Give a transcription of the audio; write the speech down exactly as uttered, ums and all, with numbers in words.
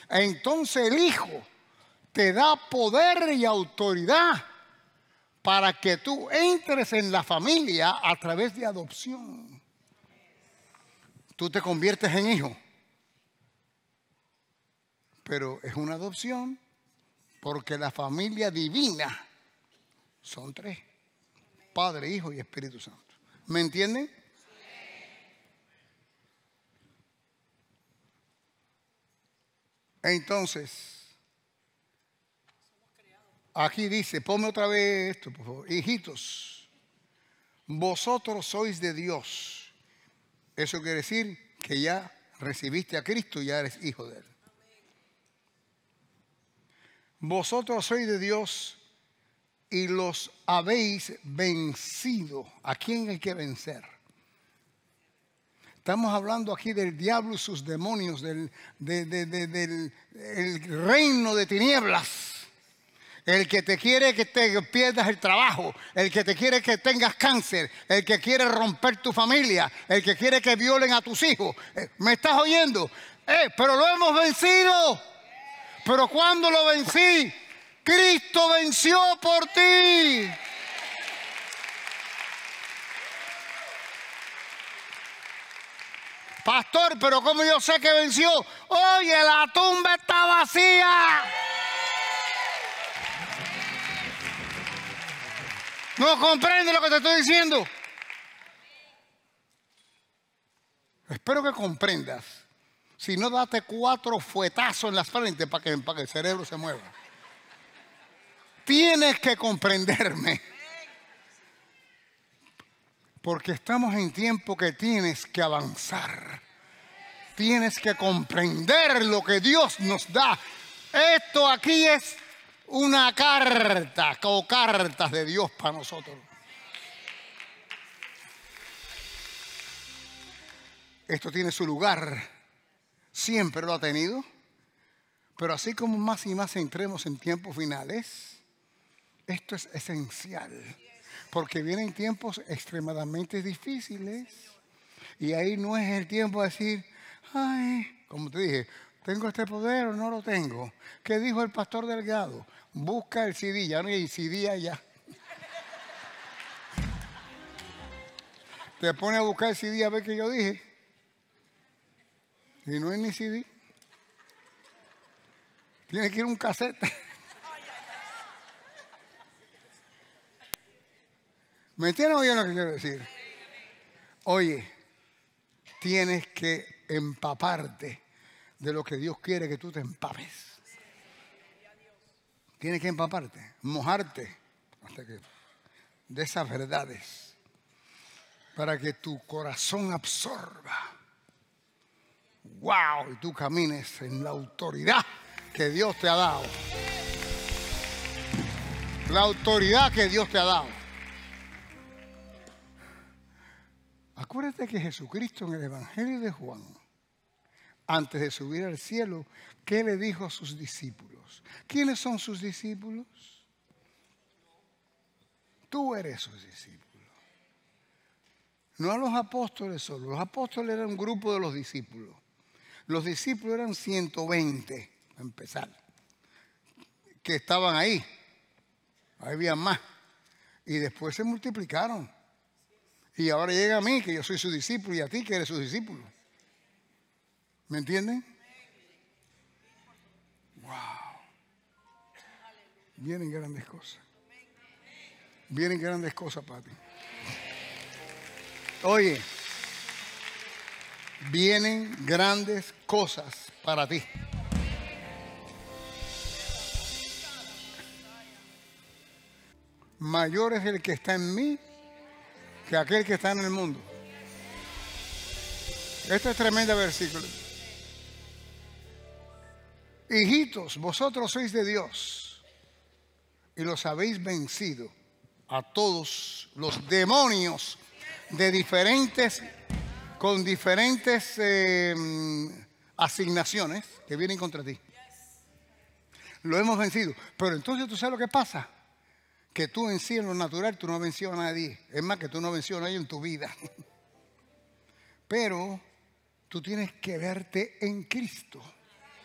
Entonces el Hijo te da poder y autoridad para que tú entres en la familia a través de adopción. Tú te conviertes en hijo. Pero es una adopción porque la familia divina son tres: Padre, Hijo y Espíritu Santo. ¿Me entienden? Entonces, aquí dice, ponme otra vez esto, por favor. Hijitos, vosotros sois de Dios. Eso quiere decir que ya recibiste a Cristo y ya eres hijo de Él. Vosotros sois de Dios y los habéis vencido. ¿A quién hay que vencer? Estamos hablando aquí del diablo y sus demonios, del, de, de, de, del el reino de tinieblas. El que te quiere que te pierdas el trabajo, el que te quiere que tengas cáncer, el que quiere romper tu familia, el que quiere que violen a tus hijos. ¿Me estás oyendo? Eh, pero lo hemos vencido. Pero cuando lo vencí, Cristo venció por ti. Pastor, pero ¿cómo yo sé que venció? Oye, la tumba está vacía. ¿No comprende lo que te estoy diciendo? Espero que comprendas. Si no, date cuatro fuetazos en la frente para que, para que el cerebro se mueva. Tienes que comprenderme. Porque estamos en tiempo que tienes que avanzar. Tienes que comprender lo que Dios nos da. Esto aquí es una carta o cartas de Dios para nosotros. Esto tiene su lugar. Siempre lo ha tenido. Pero así como más y más entremos en tiempos finales, esto es esencial. Porque vienen tiempos extremadamente difíciles. Y ahí no es el tiempo de decir, ay, como te dije, ¿tengo este poder o no lo tengo? ¿Qué dijo el pastor Delgado? Busca el C D, ya no hay C D allá. Te pone a buscar el C D a ver qué yo dije. Y no hay ni C D. Tiene que ir a un cassette. ¿Me entienden o yo lo que quiero decir? Oye, tienes que empaparte de lo que Dios quiere que tú te empapes. Tienes que empaparte, mojarte hasta que, de esas verdades, para que tu corazón absorba. ¡Wow! Y tú camines en la autoridad que Dios te ha dado. La autoridad que Dios te ha dado. Acuérdate que Jesucristo en el Evangelio de Juan, antes de subir al cielo, ¿qué le dijo a sus discípulos? ¿Quiénes son sus discípulos? Tú eres sus discípulos. No a los apóstoles solo. Los apóstoles eran un grupo de los discípulos. Los discípulos eran ciento veinte, para empezar, que estaban ahí. Ahí había más. Y después se multiplicaron. Y ahora llega a mí, que yo soy su discípulo, y a ti, que eres su discípulo. ¿Me entienden? ¡Wow! Vienen grandes cosas. Vienen grandes cosas para ti. Oye, vienen grandes cosas para ti. Mayor es el que está en mí que aquel que está en el mundo. Este es tremendo versículo. Hijitos, vosotros sois de Dios y los habéis vencido a todos los demonios de diferentes, con diferentes eh, asignaciones que vienen contra ti. Lo hemos vencido. Pero entonces tú sabes lo que pasa. Que tú en sí, en lo natural, tú no has vencido a nadie. Es más, que tú no has vencido a nadie en tu vida. Pero tú tienes que verte en Cristo.